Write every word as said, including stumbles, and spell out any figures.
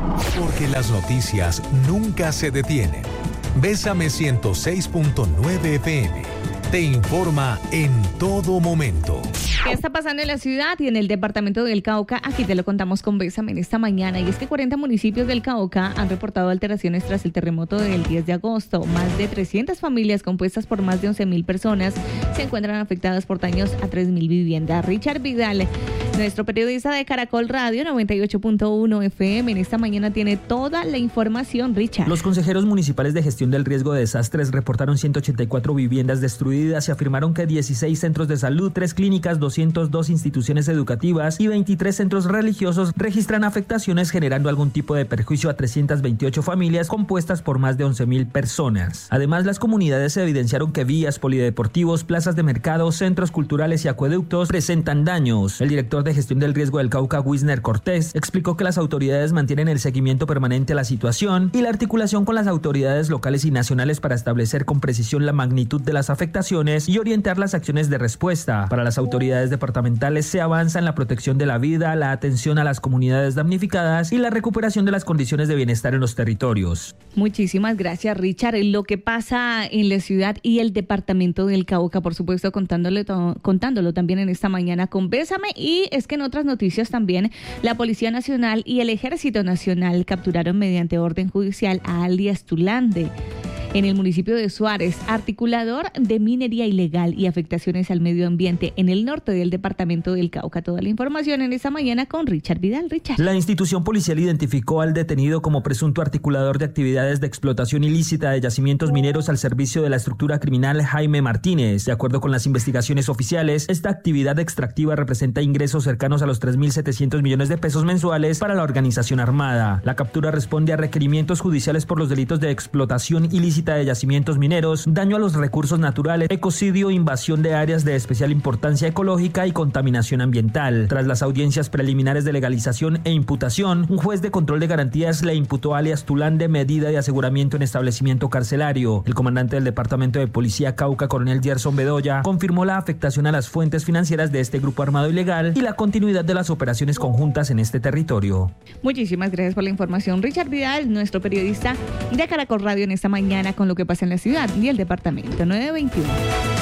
Porque las noticias nunca se detienen. Bésame ciento seis punto nueve F M. Te informa en todo momento. ¿Qué está pasando en la ciudad y en el departamento del Cauca? Aquí te lo contamos con Bésame en esta mañana. Y es que cuarenta municipios del Cauca han reportado alteraciones tras el terremoto del diez de agosto. Más de trescientas familias compuestas por más de once mil personas se encuentran afectadas por daños a tres mil viviendas. Richard Vidal, nuestro periodista de Caracol Radio noventa y ocho punto uno F M, en esta mañana tiene toda la información. Richard. Los consejeros municipales de gestión del riesgo de desastres reportaron ciento ochenta y cuatro viviendas destruidas y afirmaron que dieciséis centros de salud, tres clínicas, doscientas dos instituciones educativas y veintitrés centros religiosos registran afectaciones, generando algún tipo de perjuicio a trescientas veintiocho familias compuestas por más de once mil personas. Además, las comunidades evidenciaron que vías, polideportivos, plazas de mercado, centros culturales y acueductos presentan daños. El director de gestión del riesgo del Cauca, Wisner Cortés, explicó que las autoridades mantienen el seguimiento permanente a la situación y la articulación con las autoridades locales y nacionales para establecer con precisión la magnitud de las afectaciones y orientar las acciones de respuesta. Para las autoridades departamentales se avanza en la protección de la vida, la atención a las comunidades damnificadas y la recuperación de las condiciones de bienestar en los territorios. Muchísimas gracias, Richard. Lo que pasa en la ciudad y el departamento del Cauca, por supuesto, contándole to- contándolo también en esta mañana con Bésame. Y es que en otras noticias también, la Policía Nacional y el Ejército Nacional capturaron mediante orden judicial a alias Tulande en el municipio de Suárez, articulador de minería ilegal y afectaciones al medio ambiente en el norte del departamento del Cauca. Toda la información en esta mañana con Richard Vidal. Richard. La institución policial identificó al detenido como presunto articulador de actividades de explotación ilícita de yacimientos mineros al servicio de la estructura criminal Jaime Martínez. De acuerdo con las investigaciones oficiales, esta actividad extractiva representa ingresos cercanos a los tres mil setecientos millones de pesos mensuales para la organización armada. La captura responde a requerimientos judiciales por los delitos de explotación ilícita de yacimientos mineros, daño a los recursos naturales, ecocidio, invasión de áreas de especial importancia ecológica y contaminación ambiental. Tras las audiencias preliminares de legalización e imputación, un juez de control de garantías le imputó a alias Tulande medida de aseguramiento en establecimiento carcelario. El comandante del departamento de policía Cauca, coronel Gerson Bedoya, confirmó la afectación a las fuentes financieras de este grupo armado ilegal y la continuidad de las operaciones conjuntas en este territorio. Muchísimas gracias por la información, Richard Vidal, nuestro periodista de Caracol Radio en esta mañana con lo que pasa en la ciudad y el departamento. nueve veintiuno.